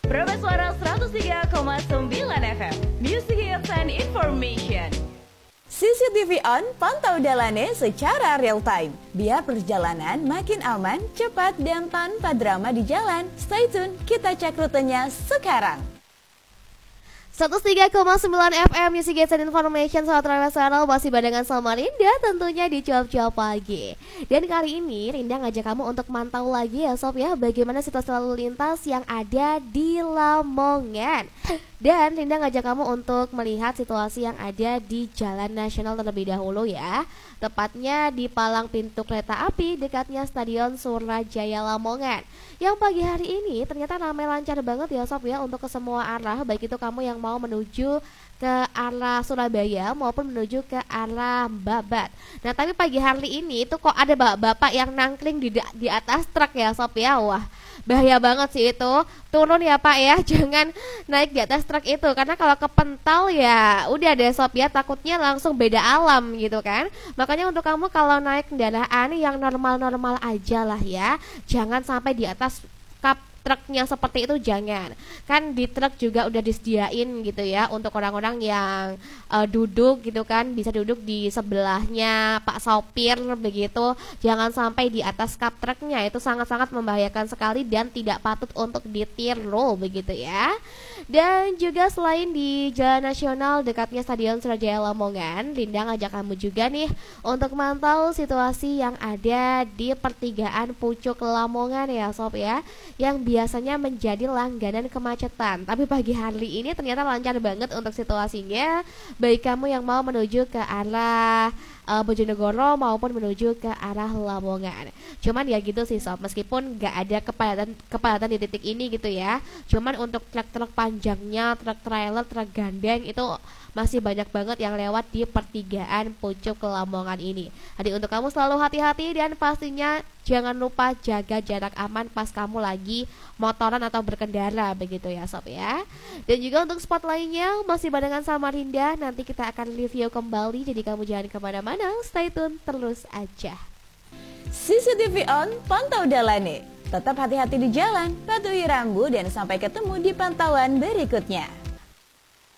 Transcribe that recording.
Praba Suara 103,9 FM, Music Hits and Information. CCTV on, pantau Dalane secara real time. Biar perjalanan makin aman, cepat, dan tanpa drama di jalan. Stay tune, kita cek rutenya sekarang. 103,9 FM Music Hits and Information. Sahabat Rawasaral masih barengan sama Rinda tentunya di Cuap-Cuap Pagi. Dan kali ini Rinda ngajak kamu untuk mantau lagi ya Sob ya, bagaimana situasi lalu lintas yang ada di Lamongan. Dan Rinda ngajak kamu untuk melihat situasi yang ada di Jalan Nasional terlebih dahulu ya. Tepatnya di palang pintu kereta api dekatnya Stadion Surajaya Lamongan. Yang pagi hari ini ternyata ramai lancar banget ya Sob ya, untuk ke semua arah, baik itu kamu yang mau menuju ke arah Surabaya maupun menuju ke arah Babat. Nah tapi pagi hari ini itu kok ada bapak-bapak yang nangkring di atas truk ya Sob ya. Wah, bahaya banget sih itu. Turun ya Pak ya, jangan naik di atas truk itu, karena kalau kepental ya udah deh Sob ya, takutnya langsung beda alam gitu kan. Makanya untuk kamu kalau naik kendaraan yang normal-normal aja lah ya, jangan sampai di atas kap truknya seperti itu, jangan. Kan di truk juga udah disediain gitu ya untuk orang-orang yang duduk gitu kan, bisa duduk di sebelahnya Pak sopir begitu. Jangan sampai di atas kap truknya, itu sangat-sangat membahayakan sekali dan tidak patut untuk ditiru begitu ya. Dan juga selain di Jalan Nasional dekatnya Stadion Surajaya Lamongan, Rinda ngajak kamu juga nih untuk mantau situasi yang ada di pertigaan Pucuk Lamongan ya Sob ya, yang biasanya menjadi langganan kemacetan. Tapi pagi hari ini ternyata lancar banget untuk situasinya, baik kamu yang mau menuju ke arah Bojonegoro maupun menuju ke arah Lamongan. Cuman ya gitu sih Sob, meskipun gak ada kepadatan di titik ini gitu ya, cuman untuk truk-truk panjangnya, truk trailer, truk gandeng itu masih banyak banget yang lewat di pertigaan Pucuk Lamongan ini. Jadi untuk kamu selalu hati-hati dan pastinya jangan lupa jaga jarak aman pas kamu lagi motoran atau berkendara begitu ya Sob ya. Dan juga untuk spot lainnya masih barengan sama Rinda, nanti kita akan review kembali, jadi kamu jangan kemana-mana, stay tune terus aja. CCTV on, pantau Dalane. Tetap hati-hati di jalan, patuhi rambu, dan sampai ketemu di pantauan berikutnya.